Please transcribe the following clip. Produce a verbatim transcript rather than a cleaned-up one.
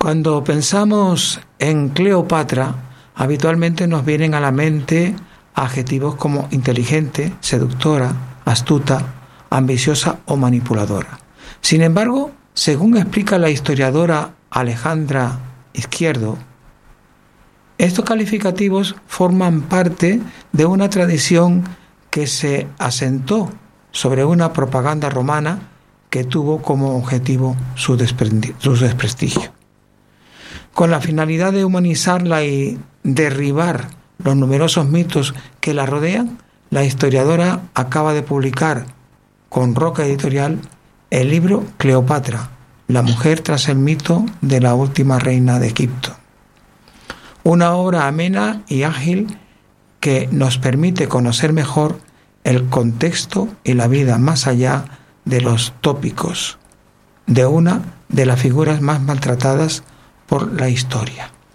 Cuando pensamos en Cleopatra, habitualmente nos vienen a la mente adjetivos como inteligente, seductora, astuta, ambiciosa o manipuladora. Sin embargo, según explica la historiadora Alejandra Izquierdo, estos calificativos forman parte de una tradición que se asentó sobre una propaganda romana que tuvo como objetivo su, su desprestigio. Con la finalidad de humanizarla y derribar los numerosos mitos que la rodean, la historiadora acaba de publicar con Roca Editorial el libro Cleopatra, la mujer tras el mito de la última reina de Egipto. Una obra amena y ágil que nos permite conocer mejor el contexto y la vida más allá de los tópicos de una de las figuras más maltratadas por la historia.